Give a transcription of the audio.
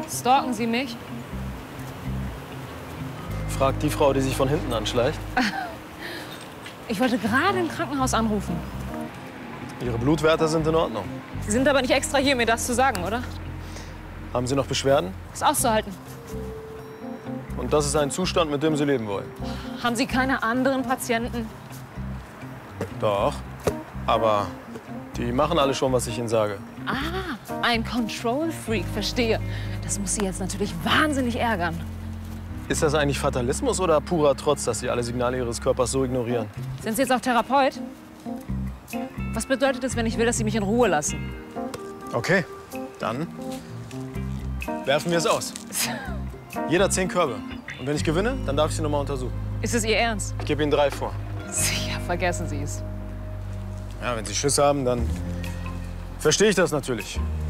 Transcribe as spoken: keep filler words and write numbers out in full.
Stalken Sie mich? Fragt die Frau, die sich von hinten anschleicht. Ich wollte gerade im Krankenhaus anrufen. Ihre Blutwerte sind in Ordnung. Sie sind aber nicht extra hier, mir das zu sagen, oder? Haben Sie noch Beschwerden? Ist auszuhalten. Und das ist ein Zustand, mit dem Sie leben wollen? Haben Sie keine anderen Patienten? Doch. Aber die machen alle schon, was ich ihnen sage. Ah, ein Control-Freak, verstehe. Das muss Sie jetzt natürlich wahnsinnig ärgern. Ist das eigentlich Fatalismus oder purer Trotz, dass Sie alle Signale Ihres Körpers so ignorieren? Sind Sie jetzt auch Therapeut? Was bedeutet es, wenn ich will, dass Sie mich in Ruhe lassen? Okay, dann werfen wir es aus. Jeder zehn Körbe. Und wenn ich gewinne, dann darf ich Sie noch mal untersuchen. Ist es Ihr Ernst? Ich gebe Ihnen drei vor. Sicher, vergessen Sie es. Ja, wenn Sie Schiss haben, dann verstehe ich das natürlich.